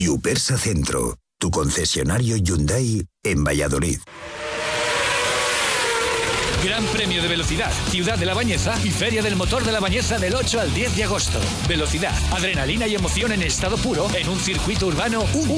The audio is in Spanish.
Yupersa Centro, tu concesionario Hyundai en Valladolid. Gran Premio de Velocidad, Ciudad de la Bañeza y Feria del Motor de la Bañeza del 8 al 10 de agosto. Velocidad, adrenalina y emoción en estado puro en un circuito urbano único.